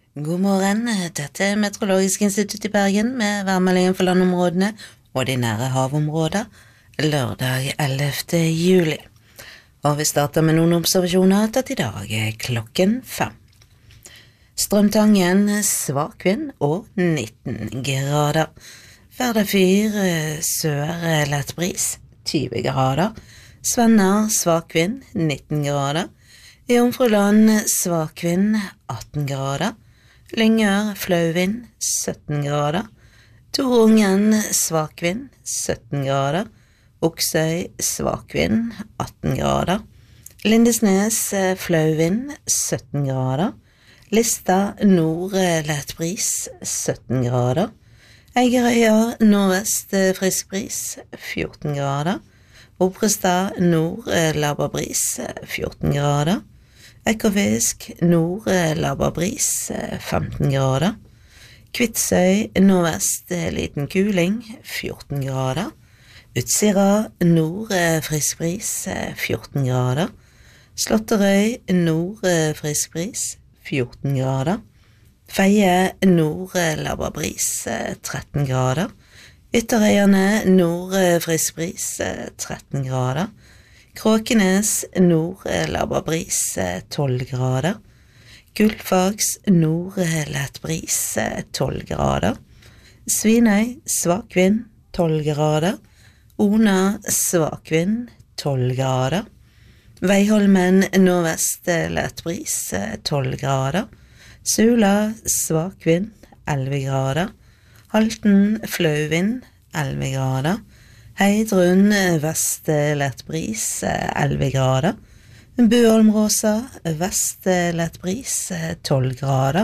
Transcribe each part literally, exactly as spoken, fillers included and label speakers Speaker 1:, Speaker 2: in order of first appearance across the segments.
Speaker 1: God morgen, dette er Meteorologisk institutt i Bergen med værmeldingen for landområdene og de nære havområder, lørdag ellevte juli. Og vi starter med noen observasjoner tatt i dag klokken fem. Strømtangen svak vind og nitten grader. Førdefyr sør lett bris tjue grader. Svenner svak vind nitten grader. Jomfruland svak vind atten grader. Lyngør flau vind sytten grader. Torungen svak vind sytten grader. Oksøy svak vind atten grader. Lindesnes flau vind sytten grader. Lista nord lett bris sytten grader. Eigerøya nordvest frisk bris fjorten grader. Obrestad nord laber bris fjorten grader. Ekofisk nord laber bris femten grader. Kvitsøy nordvest liten kuling fjorten grader. Utsira nord frisk bris fjorten grader. Slåtterøy nord frisk bris fjorten grader. Feie nord laber bris tretten grader. Ytterøyene nord frisk bris tretten grader. Kråkenes nord laber bris tolv grader. Gullfaks nord lett bris tolv grader. Svinøy svak vind tolv grader. Ona svak vind tolv grader. Veiholmen nordvest lett bris tolv grader. Sula svak vind elleve grader. Halten flau vind elleve grader. Heidrun vest lett bris elleve grader. Buholmråsa vest lett bris tolv grader.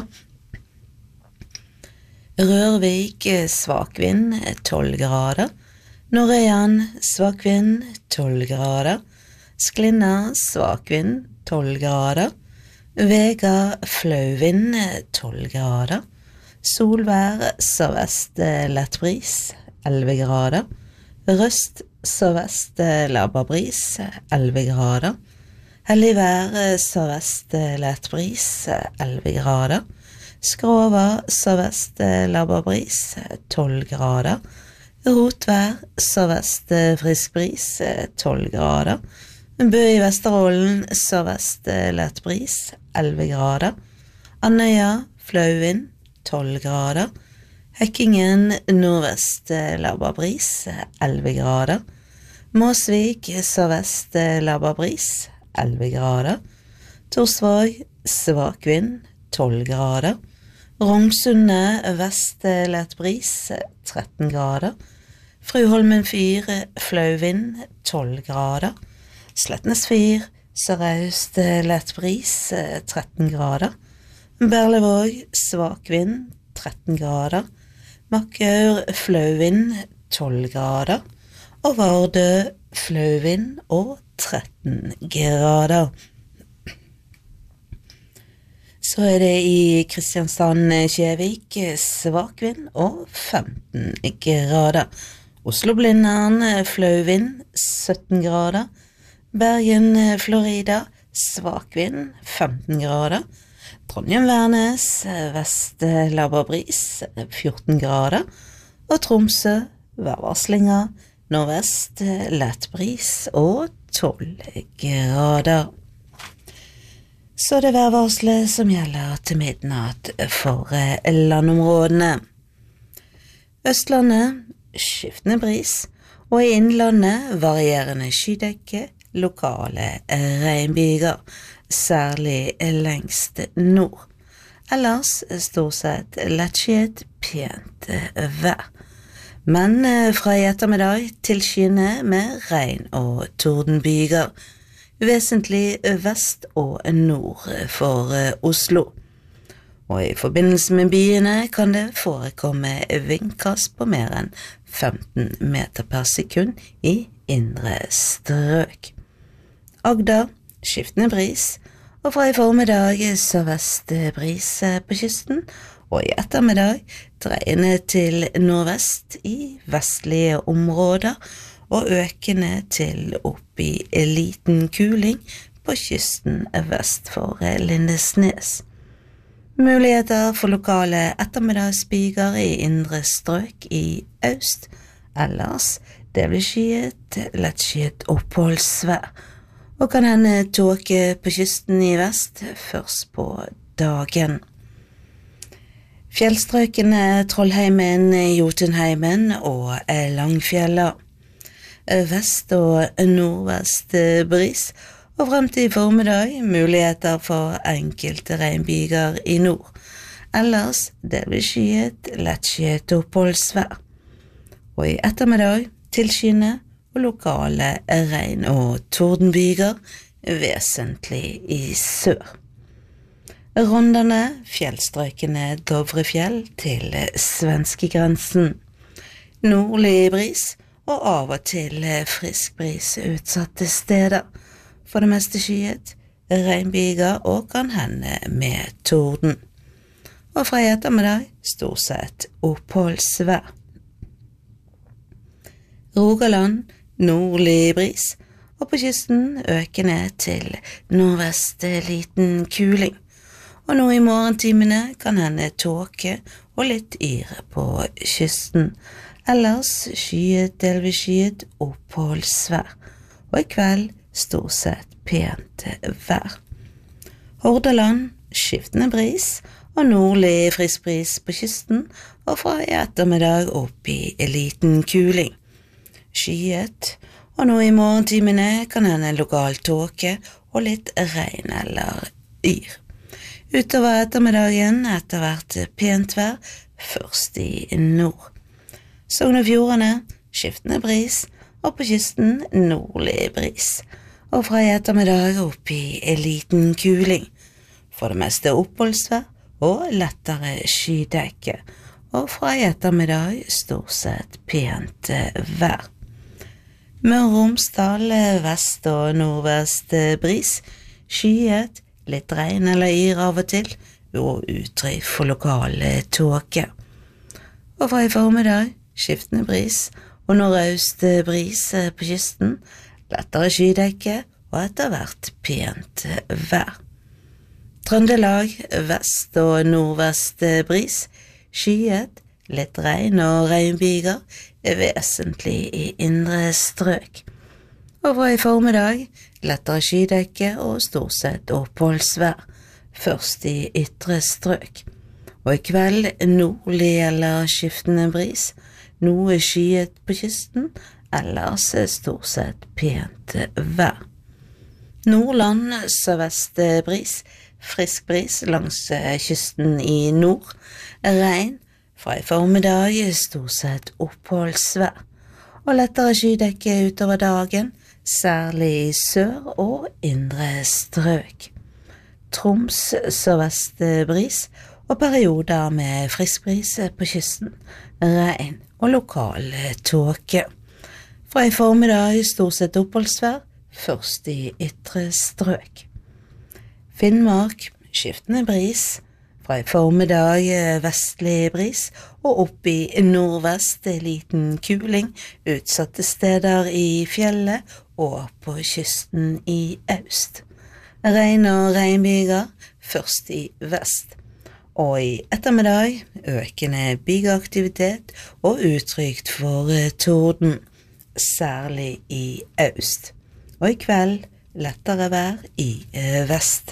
Speaker 1: Rørvik svak vind tolv grader. Norøyan svak vind tolv grader. Sklinna svak vind tolv grader. Vega flau vind tolv grader. Solvær sørvest lett bris elleve grader. Røst sørvest laber bris elleve grader. Helligvær sørvest lett bris elleve grader. Skrova sørvest laber bris tolv grader. Rotvær sørvest frisk bris tolv grader. Bø i Vesterålen sørvest lett bris elleve grader. Andøya flau vind tolv grader. Hekkingen nordvest laber bris elleve grader. Måsvik sørvest laber bris elleve grader. Torsvåg svak vind tolv grader. Rongsundet vest lett bris tretten grader. Fruholmen fyr flau vind tolv grader. Slettnes fyr sørøst lett bris tretten grader. Berlevåg svak vind tretten grader. Makkaur flau vind tolv grader. Og Vardø flau vind og tretten grader. Så er det i Kristiansand-Kjevik svak vind og femten grader. Oslo-Blindern flau vind sytten grader. Bergen-Florida svak vind femten grader. Trondheim-Værnes vest laber bris fjorten grader. Og Tromsø værvarslinger nordvest lett bris og tolv grader. Så det værvarslet som gjelder til midnatt for landområdene. Østlandet skiftende bris, og i innlandet varierende skydekke, lokale regnbyger, særlig lengst nord. Ellers stort sett lettskyet, pent vær. Men fra i ettermiddag til skyene med regn og tordenbyger, vesentlig vest og nord for Oslo. Og i forbindelse med byene kan det forekomme vindkast på mer enn femten meter per sekund i indre strøk. Agder, skiftende bris, og fra i formiddag sørvest bris på kysten, og i ettermiddag dreiende til nordvest i vestlige områder, og økende til opp i liten kuling på kysten vest for Lindesnes. Muligheter for lokale ettermiddagsbyger i indre strøk i øst, ellers det blir skyet, lettskyet oppholdsvær, og kan hende tåke på kysten i vest først på dagen. Fjellstrøkene Trollheimen, Jotunheimen og Langfjella. Vest- og nordvest bris, og frem til formiddag muligheter for enkelte regnbyger i nord. Ellers det blir skyet, lettskyet oppholdsvær. Og i ettermiddag tilskyende og lokale regn- og tordenbyger, vesentlig i sør. Rondane, fjellstrøkene Dovrefjell til svenskegrensen. Nordlig bris og av og til frisk bris utsatte steder. For det meste skyet, regnbyger og kan hende med torden. Og fra i ettermiddag stort sett oppholdsvær. Rogaland, nordlig bris, og på kysten økende til nordvest liten kuling. Og nå i morgentimene kan hende tåke og litt yr på kysten. Ellers skyet, delvis skyet, oppholdsvær. Og i kveld stort sett pent vær. Hordaland, skiftende bris, og nordlig frisk bris på kysten, og fra i ettermiddag opp i liten kuling. Skyet, og nå i morgentimene kan hende lokal tåke og litt regn eller yr. Utover ettermiddagen etter hvert pent vær, først i nord. Sogn og Fjordane, skiftende bris, og på kysten nordlig bris. Og fra i ettermiddag opp i liten kuling. For det meste oppholdsvær og lettere skydekke. Og fra i ettermiddag stort sett pent vær. Møre og Romsdal, vest- og nordvest bris, skyet, litt regn eller yr av og til, og uttrykk for lokale tåke. Og fra i formiddag, skiftende bris, og nordøst bris på kysten, lettere skydekke og etter hvert pent vær. Trøndelag, vest- og nordvest bris, skyet, litt regn og regnbyger, vesentlig i indre strøk. Og fra i formiddag, lettere skydekke og stort sett oppholdsvær, først i ytre strøk. Og i kveld nordlig eller skiftende bris, noe skyet på kysten, ellers stort sett pent vær. Nordland, sørvest bris, frisk bris langs kysten i nord, regn, fra i formiddag stort sett oppholdsvær, og lettere skydekke utover dagen, særlig i sør og indre strøk. Troms, sørvest bris, og perioder med frisk bris på kysten, regn og lokal tåke. Fra i formiddag stort sett oppholdsvær, først i ytre strøk. Finnmark, skiftende bris, fra i formiddag vestlig bris, og opp i nordvest liten kuling, utsatte steder i fjellet og på kysten i øst. Regn og regnbyger, først i vest. Og i ettermiddag økende bygeaktivitet og utrygt for torden, særlig i øst. Og i kveld lettere vær i vest.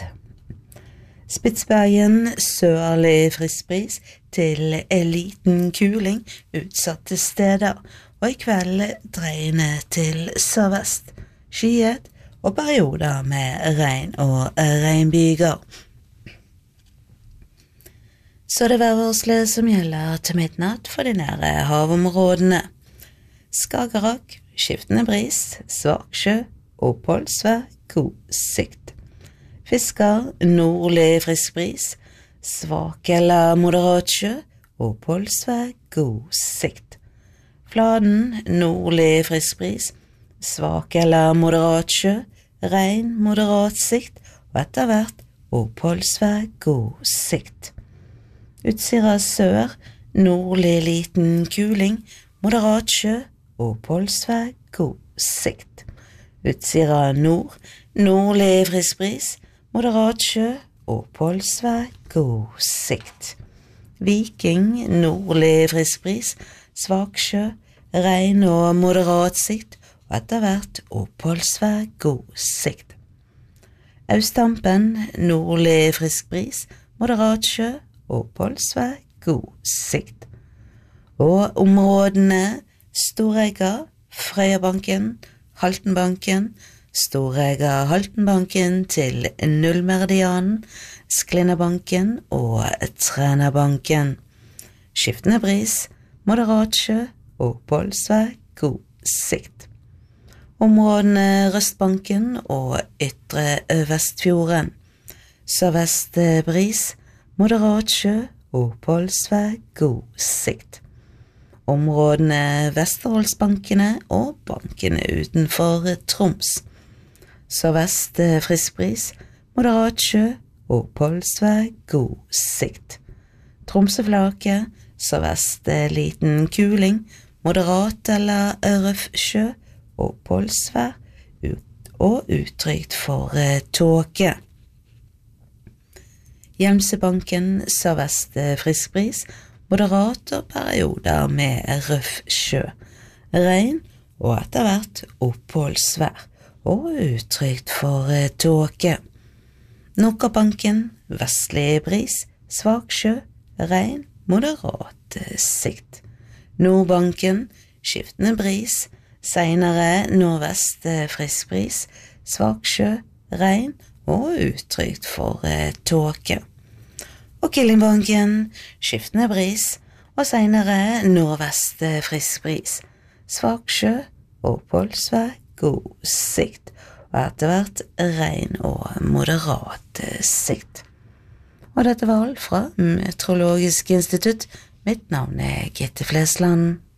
Speaker 1: Spitsbergen, sørlig frisk bris til liten kuling, utsatte steder, og i kveld dreiende til sørvest, skyet og perioder med regn og regnbyger. Så det værvarslet som gjelder til midnatt for de nære havområdene. Skagerrak, skiftende bris, svak sjø, oppholdsvær, god sikt. Fisker, nordlig frisk bris, svak eller moderat sjø, oppholdsvær, god sikt. Fladen, nordlig frisk bris, svak eller moderat sjø, regn, moderat sikt, og etter hvert oppholdsvær, god sikt. Utsira sør, nordlig liten kuling, moderat sjø, oppholdsvær, god sikt. Utsira nord, nordlig frisk bris, moderat sjø, oppholdsvær, god sikt. Viking, nordlig frisk bris, svak sjø, regn og moderat sikt, og etter hvert oppholdsvær, god sikt. Austtampen, nordlig frisk bris, moderat sjø, oppholdsvær, god sikt. Og områdene Storegga, Frøyabanken, Haltenbanken, Storegga, Haltenbanken til Nullmeridianen, Sklinnabanken og Trænabanken. Skiftende bris, moderat sjø, oppholdsvær, god sikt. Områdene Røstbanken og Ytre Vestfjorden. Sørvest bris, moderat sjø, oppholdsvær, god sikt. Områdene Vesterholdsbankene og bankene utenfor Troms. Sørvest frisk bris, moderat sjø, oppholdsvær, god sikt. Tromsøflaket, sørvest liten kuling, moderat eller røff sjø, oppholdsvær ut og utrygt for tåke. Hjelmsebanken, sørvest frisk bris, moderat og perioder med røff sjø, regn og etter hvert oppholdsvær og utrygt for tåke. Nokkabanken, vestlig bris, svak sjø, regn, moderat sikt. Nordbanken, skiftende bris, senere nordvest frisk bris, svak sjø, regn og utrygt for tåke. Og Killingbanken, skiftende bris, og senere nordvest frisk bris, svak sjø, oppholdsvær, god sikt, og etter hvert regn og moderat sikt. Og dette var alt fra Meteorologisk institutt. Mitt navn er Gitte Flesland.